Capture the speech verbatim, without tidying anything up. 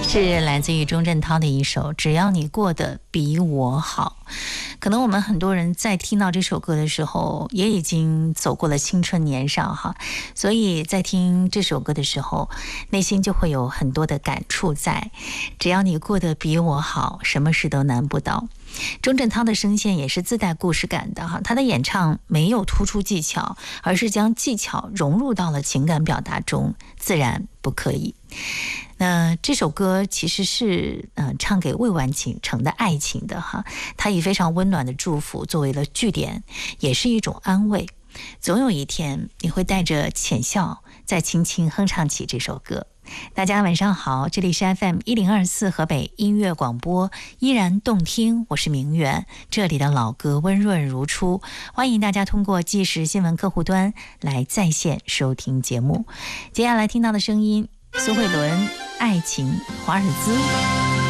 是来自于钟镇涛的一首《只要你过得比我好》。可能我们很多人在听到这首歌的时候也已经走过了青春年少哈，所以在听这首歌的时候内心就会有很多的感触在。只要你过得比我好，什么事都难不倒。钟镇涛的声线也是自带故事感的哈，他的演唱没有突出技巧，而是将技巧融入到了情感表达中，自然不刻意。那这首歌其实是呃唱给未完成的爱情的哈，它以非常温暖的祝福作为了句点，也是一种安慰。总有一天你会带着浅笑再轻轻哼唱起这首歌。大家晚上好，这里是 F M 一零二四河北音乐广播，依然动听，我是明媛，这里的老歌温润如初，欢迎大家通过即时新闻客户端来在线收听节目。接下来听到的声音，苏慧伦《爱情华尔兹》。